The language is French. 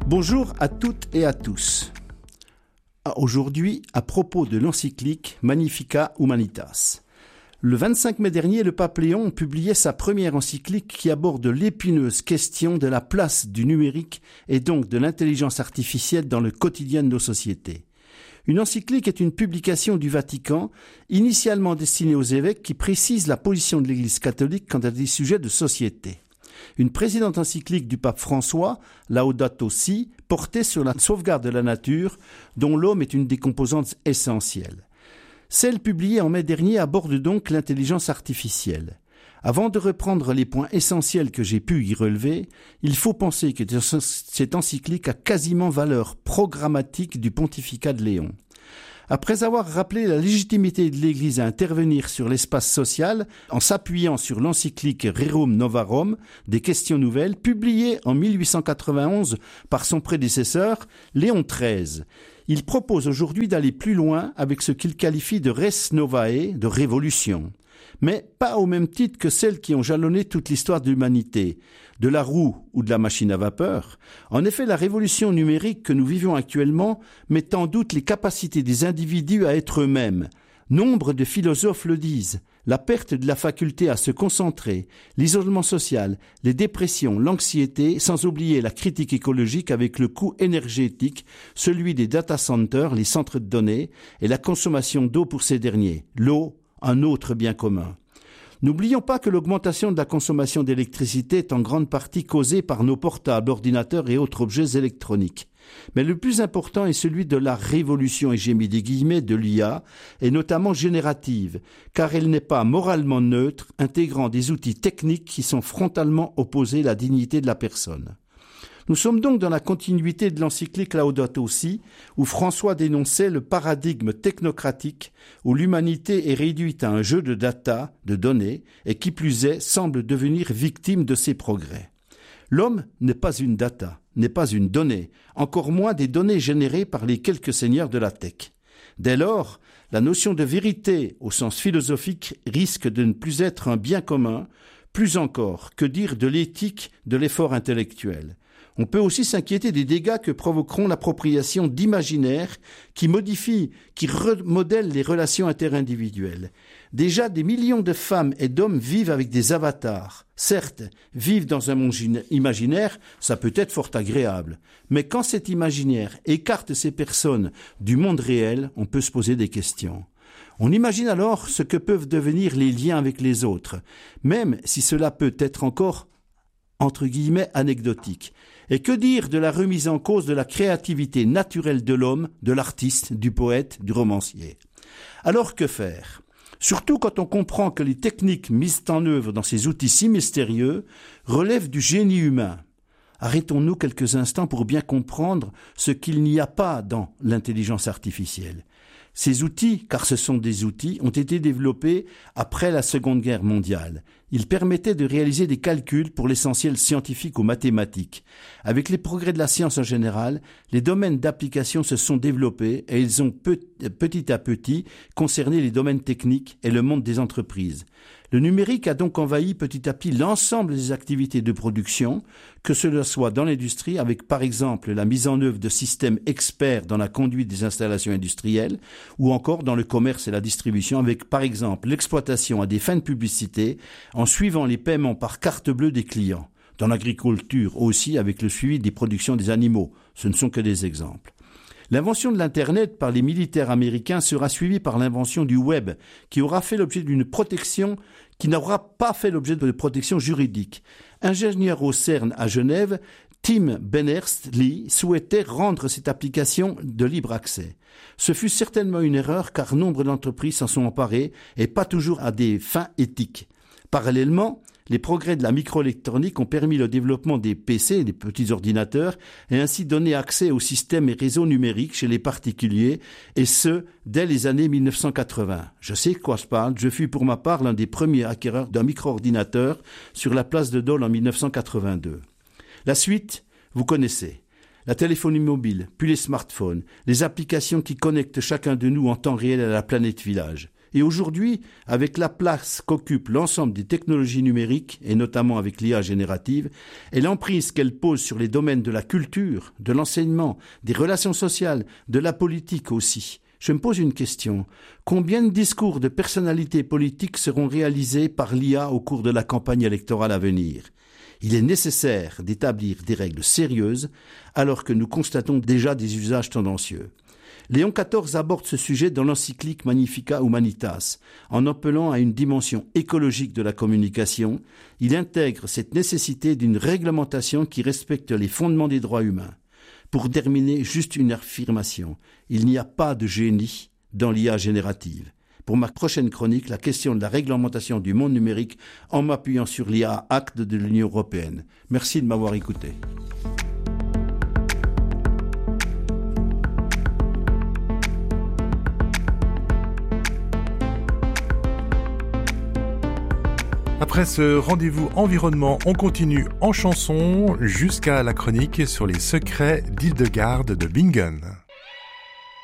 Bonjour à toutes et à tous. Aujourd'hui, à propos de l'encyclique Magnificat Humanitas. Le 25 mai dernier, le pape Léon publiait sa première encyclique qui aborde l'épineuse question de la place du numérique et donc de l'intelligence artificielle dans le quotidien de nos sociétés. Une encyclique est une publication du Vatican, initialement destinée aux évêques, qui précise la position de l'Église catholique quant à des sujets de société. Une précédente encyclique du pape François, Laudato Si, portait sur la sauvegarde de la nature, dont l'homme est une des composantes essentielles. Celle publiée en mai dernier aborde donc l'intelligence artificielle. Avant de reprendre les points essentiels que j'ai pu y relever, il faut penser que cette encyclique a quasiment valeur programmatique du pontificat de Léon. Après avoir rappelé la légitimité de l'Église à intervenir sur l'espace social en s'appuyant sur l'encyclique Rerum Novarum, des questions nouvelles, publiée en 1891 par son prédécesseur, Léon XIII, il propose aujourd'hui d'aller plus loin avec ce qu'il qualifie de res novae, de révolution. Mais pas au même titre que celles qui ont jalonné toute l'histoire de l'humanité, de la roue ou de la machine à vapeur. En effet, la révolution numérique que nous vivons actuellement met en doute les capacités des individus à être eux-mêmes. Nombre de philosophes le disent. La perte de la faculté à se concentrer, l'isolement social, les dépressions, l'anxiété, sans oublier la critique écologique avec le coût énergétique, celui des data centers, les centres de données, et la consommation d'eau pour ces derniers. L'eau, un autre bien commun. N'oublions pas que l'augmentation de la consommation d'électricité est en grande partie causée par nos portables, ordinateurs et autres objets électroniques. Mais le plus important est celui de la révolution, et j'ai mis des guillemets, de l'IA, et notamment générative, car elle n'est pas moralement neutre, intégrant des outils techniques qui sont frontalement opposés à la dignité de la personne. Nous sommes donc dans la continuité de l'encyclique Laudato Si, où François dénonçait le paradigme technocratique où l'humanité est réduite à un jeu de data, de données, et qui plus est, semble devenir victime de ces progrès. L'homme n'est pas une data, n'est pas une donnée, encore moins des données générées par les quelques seigneurs de la tech. Dès lors, la notion de vérité au sens philosophique risque de ne plus être un bien commun, plus encore, que dire de l'éthique de l'effort intellectuel. On peut aussi s'inquiéter des dégâts que provoqueront l'appropriation d'imaginaires qui modifient, qui remodèlent les relations interindividuelles. Déjà, des millions de femmes et d'hommes vivent avec des avatars. Certes, vivre dans un monde imaginaire, ça peut être fort agréable. Mais quand cet imaginaire écarte ces personnes du monde réel, on peut se poser des questions. On imagine alors ce que peuvent devenir les liens avec les autres, même si cela peut être encore entre guillemets anecdotique. Et que dire de la remise en cause de la créativité naturelle de l'homme, de l'artiste, du poète, du romancier? Alors que faire? Surtout quand on comprend que les techniques mises en œuvre dans ces outils si mystérieux relèvent du génie humain. Arrêtons-nous quelques instants pour bien comprendre ce qu'il n'y a pas dans l'intelligence artificielle. Ces outils, car ce sont des outils, ont été développés après la Seconde Guerre mondiale. Ils permettaient de réaliser des calculs pour l'essentiel scientifique ou mathématique. Avec les progrès de la science en général, les domaines d'application se sont développés et ils ont petit à petit concerné les domaines techniques et le monde des entreprises. Le numérique a donc envahi petit à petit l'ensemble des activités de production, que cela soit dans l'industrie avec par exemple la mise en œuvre de systèmes experts dans la conduite des installations industrielles, ou encore dans le commerce et la distribution avec par exemple l'exploitation à des fins de publicité en suivant les paiements par carte bleue des clients. Dans l'agriculture aussi avec le suivi des productions des animaux. Ce ne sont que des exemples. L'invention de l'Internet par les militaires américains sera suivie par l'invention du web, qui aura fait l'objet d'une protection qui n'aura pas fait l'objet de protection juridique. Ingénieur au CERN à Genève, Tim Berners-Lee souhaitait rendre cette application de libre accès. Ce fut certainement une erreur car nombre d'entreprises s'en sont emparées et pas toujours à des fins éthiques. Parallèlement, les progrès de la microélectronique ont permis le développement des PC, des petits ordinateurs, et ainsi donné accès aux systèmes et réseaux numériques chez les particuliers, et ce, dès les années 1980. Je sais de quoi je parle, je fus pour ma part l'un des premiers acquéreurs d'un micro-ordinateur sur la place de Dole en 1982. La suite, vous connaissez. La téléphonie mobile, puis les smartphones, les applications qui connectent chacun de nous en temps réel à la planète village. Et aujourd'hui, avec la place qu'occupe l'ensemble des technologies numériques, et notamment avec l'IA générative, et l'emprise qu'elle pose sur les domaines de la culture, de l'enseignement, des relations sociales, de la politique aussi, je me pose une question. Combien de discours de personnalités politiques seront réalisés par l'IA au cours de la campagne électorale à venir ? Il est nécessaire d'établir des règles sérieuses alors que nous constatons déjà des usages tendancieux. Léon XIV aborde ce sujet dans l'encyclique Magnificat Humanitas. En appelant à une dimension écologique de la communication, il intègre cette nécessité d'une réglementation qui respecte les fondements des droits humains. Pour terminer, juste une affirmation. Il n'y a pas de génie dans l'IA générative. Pour ma prochaine chronique, la question de la réglementation du monde numérique en m'appuyant sur l'IA Act de l'Union européenne. Merci de m'avoir écouté. Après ce rendez-vous environnement, on continue en chanson jusqu'à la chronique sur les secrets d'Hildegarde de Bingen.